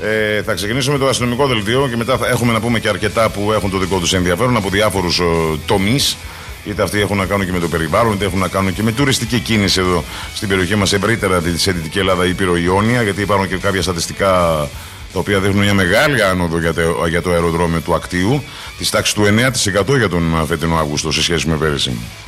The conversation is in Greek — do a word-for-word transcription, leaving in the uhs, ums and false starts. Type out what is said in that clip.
Ε, θα ξεκινήσω με το αστυνομικό δελτίο και μετά θα έχουμε να πούμε και αρκετά που έχουν το δικό τους ενδιαφέρον από διάφορους τομείς. Είτε αυτοί έχουν να κάνουν και με το περιβάλλον, είτε έχουν να κάνουν και με τουριστική κίνηση εδώ στην περιοχή μας, ευρύτερα τη Δυτική Ελλάδα, Ήπειρο, Ιόνια, γιατί υπάρχουν και κάποια στατιστικά τα οποία δείχνουν μια μεγάλη άνοδο για το, για το αεροδρόμιο του Ακτίου, της τάξης του εννέα τοις εκατό για τον φετινό Αύγουστο σε σχέση με πέρυσι.